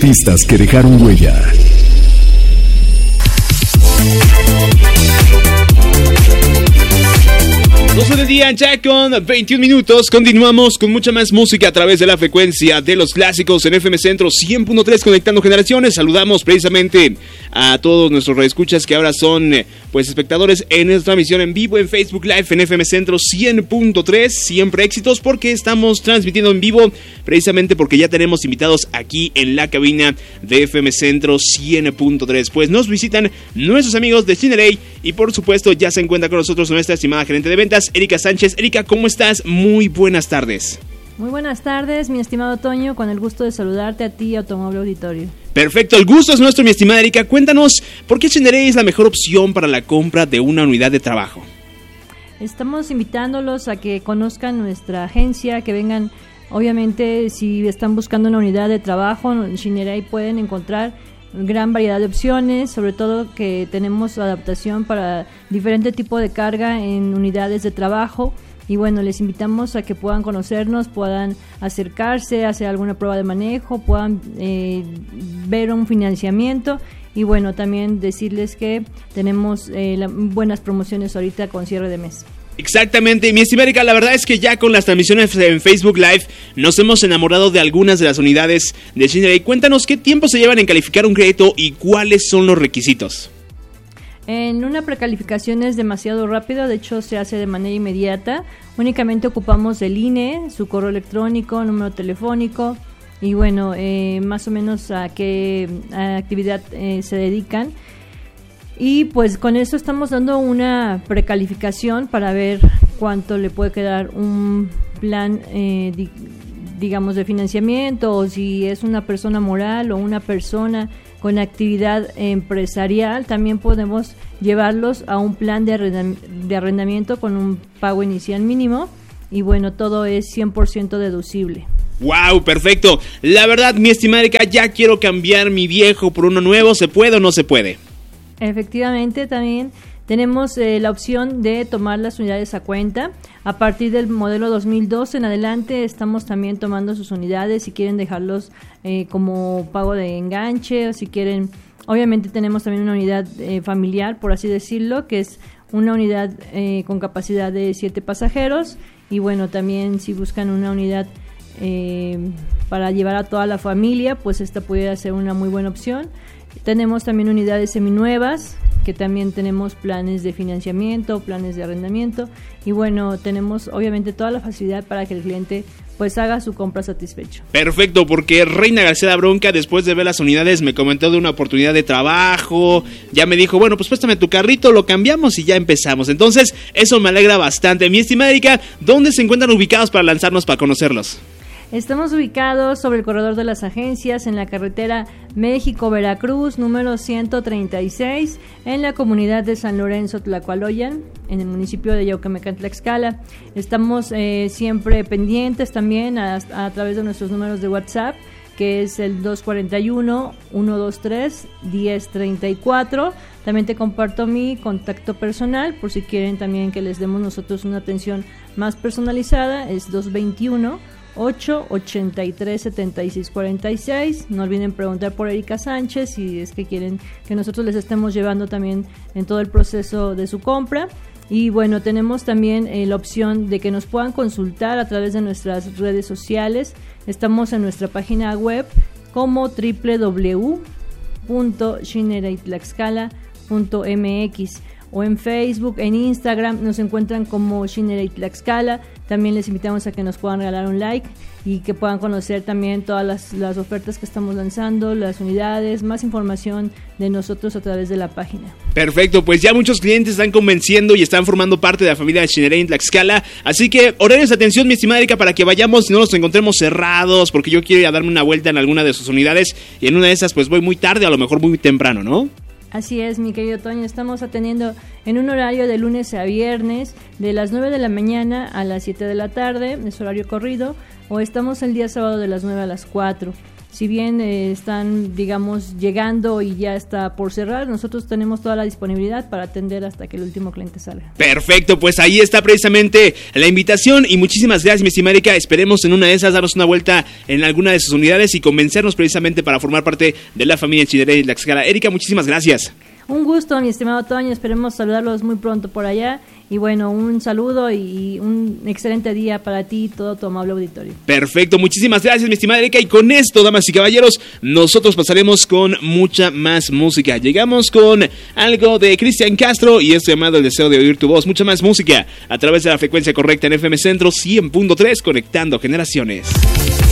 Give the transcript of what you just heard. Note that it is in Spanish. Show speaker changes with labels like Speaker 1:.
Speaker 1: artistas que dejaron huella.
Speaker 2: Del día ya con 21 minutos, continuamos con mucha más música a través de la frecuencia de los clásicos en FM Centro 100.3 conectando generaciones. Saludamos precisamente a todos nuestros radioescuchas que ahora son pues espectadores en esta transmisión en vivo en Facebook Live en FM Centro 100.3, siempre éxitos porque estamos transmitiendo en vivo precisamente porque ya tenemos invitados aquí en la cabina de FM Centro 100.3. Pues nos visitan nuestros amigos de Cinerey y por supuesto ya se encuentra con nosotros nuestra estimada gerente de ventas, Erika Sánchez. Erika, ¿cómo estás? Muy buenas tardes.
Speaker 3: Muy buenas tardes, mi estimado Toño, con el gusto de saludarte a ti y a tu amable auditorio.
Speaker 2: Perfecto, el gusto es nuestro, mi estimada Erika. Cuéntanos, ¿por qué Cinerey es la mejor opción para la compra de una unidad de trabajo?
Speaker 3: Estamos invitándolos a que conozcan nuestra agencia, que vengan, obviamente, si están buscando una unidad de trabajo, en Cinerey pueden encontrar gran variedad de opciones, sobre todo que tenemos adaptación para diferente tipo de carga en unidades de trabajo. Y bueno, les invitamos a que puedan conocernos, puedan acercarse, hacer alguna prueba de manejo, puedan ver un financiamiento. Y bueno, también decirles que tenemos buenas promociones ahorita con cierre de mes.
Speaker 2: Exactamente, mi estimada Erika, la verdad es que ya con las transmisiones en Facebook Live nos hemos enamorado de algunas de las unidades de Cinerey. Cuéntanos qué tiempo se llevan en calificar un crédito y cuáles son los requisitos.
Speaker 3: En una precalificación es demasiado rápido, de hecho se hace de manera inmediata. Únicamente ocupamos el INE, su correo electrónico, número telefónico y bueno, más o menos a qué actividad se dedican. Y pues con eso estamos dando una precalificación para ver cuánto le puede quedar un plan, digamos, de financiamiento, o si es una persona moral o una persona con actividad empresarial, también podemos llevarlos a un plan de arrendamiento con un pago inicial mínimo y bueno, todo es 100% deducible.
Speaker 2: ¡Wow! Perfecto. La verdad, mi estimada Erika, ya quiero cambiar mi viejo por uno nuevo. ¿Se puede o no se puede?
Speaker 3: Efectivamente, también tenemos la opción de tomar las unidades a cuenta. A partir del modelo 2012 en adelante estamos también tomando sus unidades si quieren dejarlos como pago de enganche o si quieren. Obviamente tenemos también una unidad familiar, por así decirlo, que es una unidad con capacidad de 7 pasajeros y bueno, también si buscan una unidad para llevar a toda la familia, pues esta pudiera ser una muy buena opción. Tenemos también unidades seminuevas, que también tenemos planes de financiamiento, planes de arrendamiento y bueno, tenemos obviamente toda la facilidad para que el cliente pues haga su compra satisfecho. Perfecto, porque Reina García Bronca, después de ver las unidades, me comentó de una oportunidad de trabajo, ya me dijo, bueno, pues préstame tu carrito, lo cambiamos y ya empezamos. Entonces, eso me alegra bastante. Mi estimada Erika, ¿dónde se encuentran ubicados para lanzarnos para conocerlos? Estamos ubicados sobre el corredor de las agencias en la carretera México-Veracruz, número 136, en la comunidad de San Lorenzo, Tlacualoyan, en el municipio de Yaucamecán, Tlaxcala. Estamos siempre pendientes también a través de nuestros números de WhatsApp, que es el 241-123-1034. También te comparto mi contacto personal, por si quieren también que les demos nosotros una atención más personalizada, es 221-883-7646. No olviden preguntar por Erika Sánchez si es que quieren que nosotros les estemos llevando también en todo el proceso de su compra. Y bueno, tenemos también la opción de que nos puedan consultar a través de nuestras redes sociales. Estamos en nuestra página web como www.cinereytlaxcala.mx o en Facebook, en Instagram nos encuentran como Cinerey Tlaxcala. También les invitamos a que nos puedan regalar un like y que puedan conocer también todas las ofertas que estamos lanzando, las unidades, más información de nosotros a través de la página. Perfecto, pues ya muchos clientes están convenciendo y están formando parte de la familia de Cinerey en Tlaxcala, así que horarios de atención, mi estimada Erika, para que vayamos y no nos encontremos cerrados, porque yo quiero ir a darme una vuelta en alguna de sus unidades y en una de esas pues voy muy tarde, a lo mejor muy temprano, ¿no? Así es, mi querido Toño, estamos atendiendo en un horario de lunes a viernes, de las 9 de la mañana a las 7 de la tarde, es horario corrido, o estamos el día sábado de las 9 a las 4. si bien están, digamos, llegando y ya está por cerrar, nosotros tenemos toda la disponibilidad para atender hasta que el último cliente salga.
Speaker 2: Perfecto, pues ahí está precisamente la invitación y muchísimas gracias, mi estimada Erika. Esperemos en una de esas darnos una vuelta en alguna de sus unidades y convencernos precisamente para formar parte de la familia Chinarelli de Tlaxcala. Erika, muchísimas gracias.
Speaker 3: Un gusto, mi estimado Toño, esperemos saludarlos muy pronto por allá. Y bueno, un saludo y un excelente día para ti y todo tu amable auditorio.
Speaker 2: Perfecto, muchísimas gracias, mi estimada Erika. Y con esto, damas y caballeros, nosotros pasaremos con mucha más música. Llegamos con algo de Cristian Castro y esto llamado El Deseo de Oír Tu Voz. Mucha más música a través de la frecuencia correcta en FM Centro 100.3, conectando generaciones.